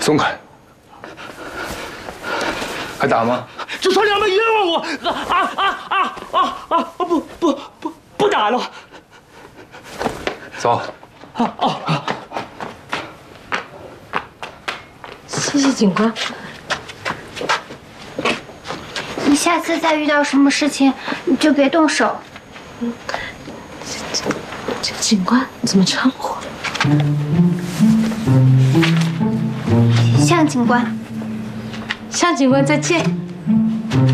松开！还打吗？ 这算两位冤枉我！不打了。 走。 谢谢警官。 你下次再遇到什么事情，你就别动手。 这警官怎么称呼？ 向警官。 向警官，再见。